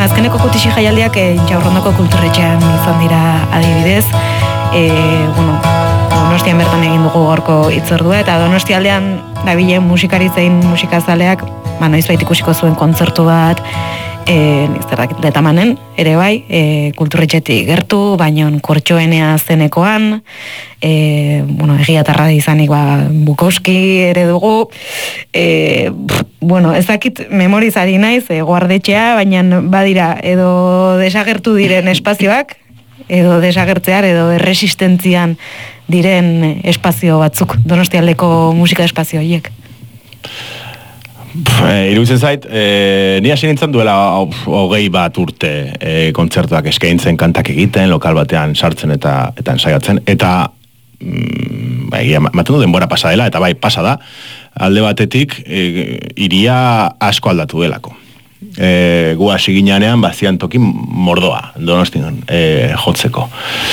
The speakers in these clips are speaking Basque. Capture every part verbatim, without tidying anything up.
bueno, azkeneko kutixi jaialdiak e, Intxaurrondoko kulturretxean izan dira adibidez. E, bueno, Donostian bertan egin dugu gorko hitzordua, eta Donostialdean dabilen musikarizein musikazaleak, ba, noizbait ikusiko zuen kontzertu bat, e, letamanen, ere bai, e, kulturretxetik gertu, baino Kortxoenea zenekoan, e, bueno, egiatarra izanik ba, Bukowski ere dugu, e, pff, bueno, ezakit memorizari naiz, e, guardetxea, baina badira, edo desagertu diren espazioak, edo desagertzear, edo erresistentzian diren espazio batzuk, Donostialdeko musika espazio horiek. E, Iruditzen zait, e, ni hasi nintzen duela hogei bat urte e, kontzertuak eskaintzen, kantak egiten, lokal batean sartzen eta eta ensaiatzen, eta mm, ba, maten du denbora pasa dela, eta bai, pasa da, alde batetik e, iria asko aldatu delako. E, gu hasi ginean bazian toki mordoa Donostian e, jotzeko.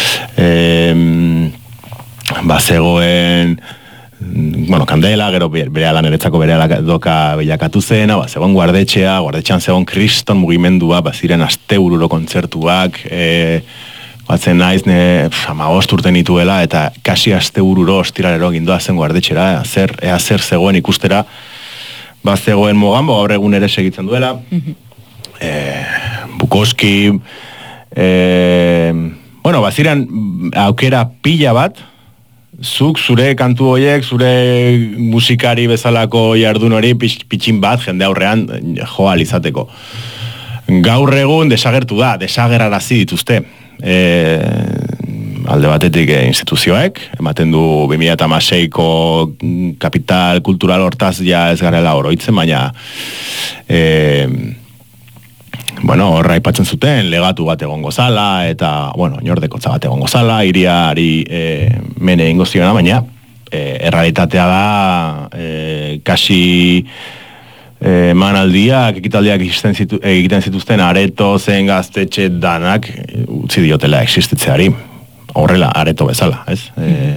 E, ba zegoen bueno, Kandela, gero bere alan eretzako bere doka bilakatu zena, ba, zegoen guardetxea, guardetxean zegoen kriston mugimendua, ba, ziren astebururo kontzertuak, e, batzen naiz, ne, amagost urte nituela, eta kasi astebururo ostiralero gindoa zen guardetxera, ea zer, ea zer zegoen ikustera, ba, zegoen mogan, bo, gaur egun ere segitzen duela, mm-hmm. e, Bukowski, e, bueno, ba, ziren aukera pila bat, zuk zure kantu horiek, zure musikari bezalako jardun hori pitxin bat jende aurrean joa izateko. Gaur egun desagertu da, desagerarazi dituzte. E, alde batetik e, instituzioek, ematen du bi mila hamaseiko kapital kultural hortaz ja ez garela oroitzen, baina e, bueno, horra aipatzen zuten, legatu bat egongo zala, eta, bueno, inordekotza bat egongo zala, iriari e, mene ingo ziona, baina e, errealitatea da e, kasi e, manaldiak, ekitaldiak zitu, egiten zituzten areto zen gaztetxe danak utzi diotela existitzeari. Horrela, areto bezala, ez? E,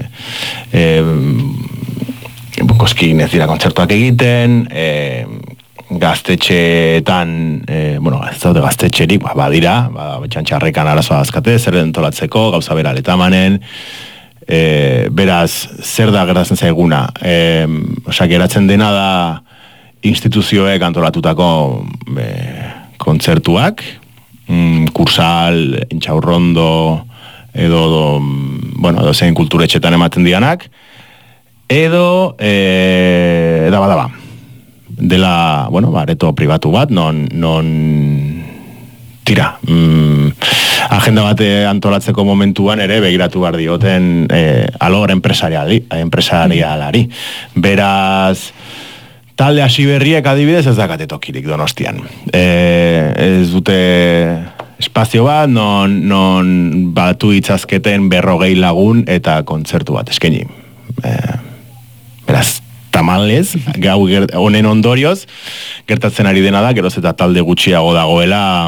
e, Bukowski nezira kontzertuak egiten, e, gaztetxeetan, e, bueno, ez daude gaztetxerik, ba, badira, ba, txantxarrekan arazoa azkate, zer entolatzeko, gauza bera letamanen, e, beraz, zer da gertatzen zaiguna, e, osa, geratzen dena da instituzioek antolatutako e, kontzertuak, mm, kursal, Intxaurrondo, edo, do, bueno, edo zein kulturetxetan ematen dianak, edo, e, da badaba, dela, bueno, areto pribatu bat, non, non tira, mm, agenda bat antolatzeko momentuan ere begiratu behar dioten eh, alor enpresariali, enpresarialari. Beraz, talde hasi berriek adibidez ez dakate tokirik Donostian. E, ez dute espazio bat, non, non batu itzazketen berrogei lagun eta kontzertu bat eskaini. E, beraz, tamalez, gau honen ondorioz, gertatzen ari dena da, geroz eta talde gutxiago dagoela,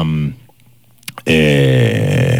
e,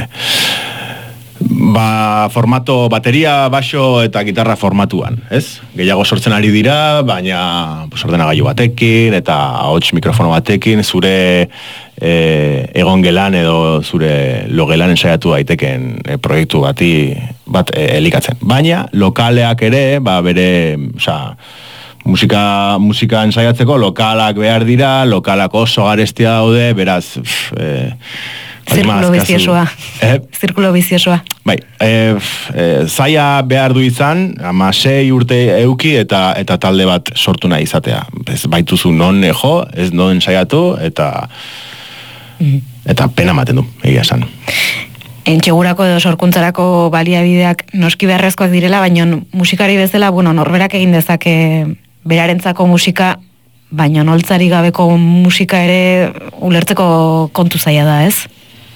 ba, formato bateria, baixo eta gitarra formatuan, ez? Gehiago sortzen ari dira, baina pues, ordenagailu batekin eta ahots mikrofono batekin, zure e, egon gelan edo zure logelan ensaiatu daiteken e, proiektu bati bat e, elikatzen. Baina, lokaleak ere, ba, bere, oza, Musika, musika ensaiatzeko lokalak behar dira, lokalak oso garestia daude, beraz... E, Zirkulo biziosoa. Eh? Zirkulo biziosoa. Bai, e, e, zaila behar du izan, ama sei urte euki eta eta talde bat sortu nahi izatea. Ez baituzu non jo, ez non ensaiatu, eta, mm. eta pena maten du, egia esan. Entxegurako edo sorkuntzarako baliabideak noski beharrezkoak direla, baina musikari bezala, bueno, norberak egin dezake berarentzako musika, baina noltzari gabeko musika ere ulertzeko kontu zaila da, ez?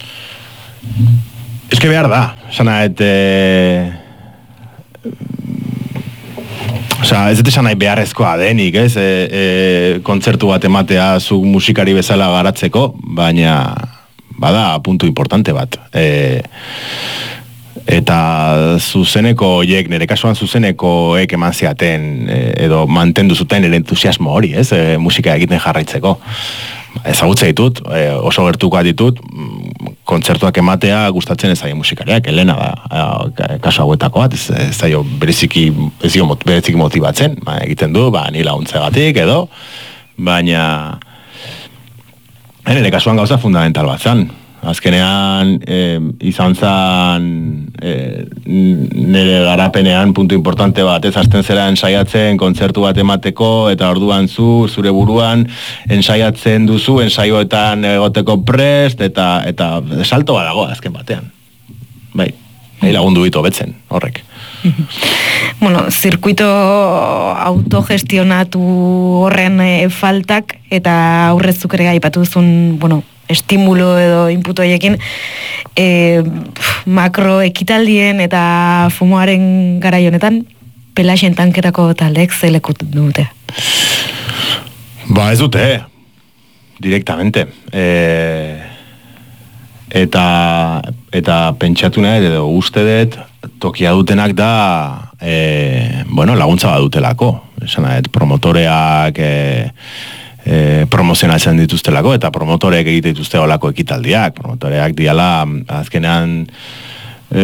Eske behar da, sana, et... E... Osa, ez dut esan nahi beharrezkoa denik, ez? E, e, kontzertu bat ematea zu musikari bezala garatzeko, baina bada puntu importante bat. E, eta zuzeneko horiek, nire kasuan zuzenekoek eman zeaten, e, edo mantendu zuten ere entusiasmo hori, ez? E, musika egiten jarraitzeko. ezagutze ditut, e, oso gertuko ditut, kontzertuak ematea gustatzen ez zaio musikariak, Elena da, kasu hauetako bat, ez, ez zaio bereziki, ez dio bereziki motibatzen, ba, egiten du, ba, ni laguntzegatik edo, baina, nire kasuan gauza fundamental bat zan. Azkenean, e, izan zan, e, nire garapenean puntu importante bat, ez azten zera ensaiatzen kontzertu bat emateko, eta orduan zu, zure buruan, ensaiatzen duzu, ensaioetan egoteko prest, eta, eta salto bat dago azken batean. Bai, nahi lagundu ditu betzen, horrek. Bueno, zirkuito autogestionatu horren e, faltak, eta aurrezuk ere gaipatu duzun, bueno, estimulo edo inputo horiekin e, makro ekitaldien eta fumoaren garai honetan Pelaxen tanketako taldeek zelekut dute? Ba ez dute, directamente. E, eta eta pentsatu nahi edo uste dut tokia dutenak da e, bueno, laguntza bat dutelako. Esan nahi, promotoreak e, E, promozionatzen dituztelako eta promotoreek egite dituzte olako ekitaldiak. Promotoreak diala azkenean e,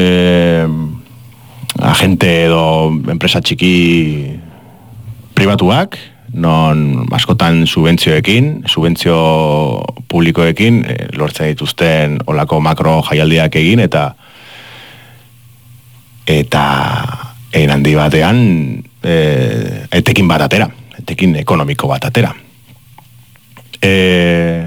agente edo enpresa txiki pribatuak, non askotan subentzioekin, subentzio publikoekin e, lortzen dituzten olako makro jaialdiak egin eta eta egin handi batean e, etekin bat atera, etekin ekonomiko bat atera. E,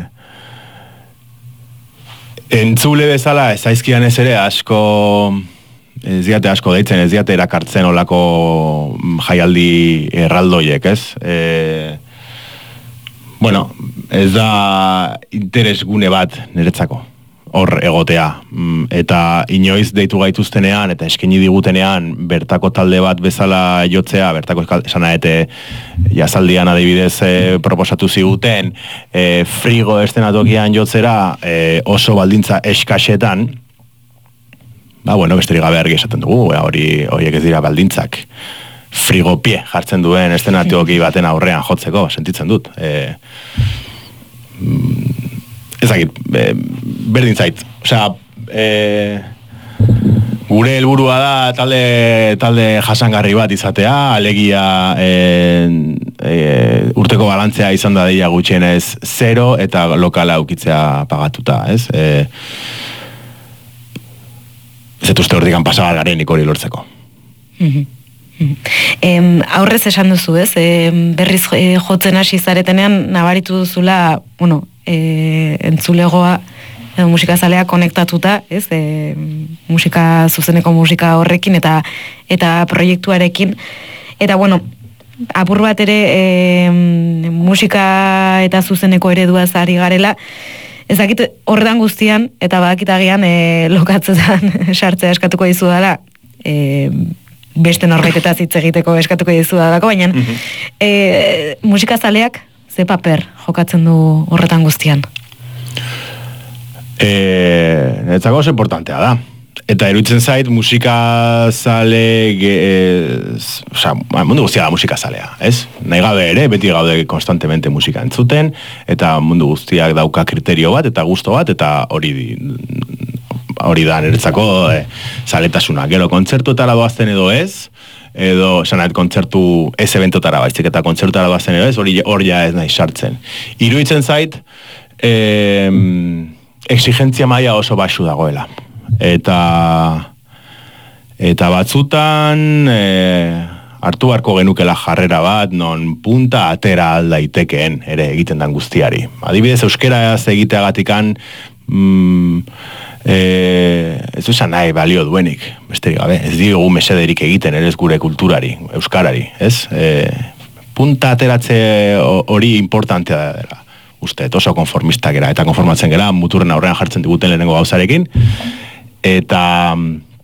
entzule bezala ez aizkian ez ere asko ez diate asko deitzen, ez diate erakartzen olako jaialdi erraldoiek, ez? E, bueno, ez da interesgune bat niretzako hor egotea, eta inoiz deitu gaituztenean eta eskaini digutenean bertako talde bat bezala jotzea, bertako esanaete jazaldian adibidez e, proposatu ziguten e, frigo estenatokian jotzera e, oso baldintza eskasetan, ba bueno, besterik gabe argi esaten dugu, hori horiek ez dira baldintzak, frigo pie jartzen duen estenatoki baten aurrean jotzeko, sentitzen dut. E, ezagit, e, berdin zait. Osea, e, gure helburua da talde, talde jasangarri bat izatea, alegia e, e, urteko balantzea izan da deia gutxienez zero eta lokala ukitzea pagatuta, ez? E, ez uste hortikan pasabar garenik hori lortzeko. Em, aurrez esan duzu, ez? E, berriz e, jotzen hasi zaretenean nabaritu duzula, bueno, e, entzulegoa edo musikazalea konektatuta, ez? E, musika zuzeneko musika horrekin eta eta proiektuarekin. Eta bueno, apur bat ere e, musika eta zuzeneko ereduaz ari garela, ezakit horretan guztian eta badakitagian e, lokatzetan sartzea eskatuko dizu dela, e, beste norbaitetaz hitz egiteko eskatuko dizu dalako, baina mm -hmm. e, musikazaleak ze paper jokatzen du horretan guztian? E, Netzako oso importantea da. Eta eruditzen zait musikazale e, oza, mundu guztia da musikazalea, ez? Nahi gabe ere, beti gaude konstantemente musika entzuten, eta mundu guztiak dauka kriterio bat, eta gusto bat, eta hori hori da niretzako e, zaletasuna. Gero kontzertuetara doazten edo ez, edo sanat kontzertu ez eventotara baizik eta kontzertuetara doazten edo ez, hori hor ja ez nahi sartzen. Iruditzen zait, e, exigentzia maila oso baxu dagoela. Eta eta batzutan e, hartu beharko genukela jarrera bat non punta atera aldaitekeen ere egiten dan guztiari. Adibidez, euskaraz egiteagatikan mm, e, ez duzen nahi balio duenik, besterik gabe, ez diogu mesederik egiten ere ez gure kulturari, euskarari, ez? E, punta ateratze hori importantea dela. Uste, oso konformistak era, eta konformatzen gera, muturren aurrean jartzen diguten lehenengo gauzarekin, eta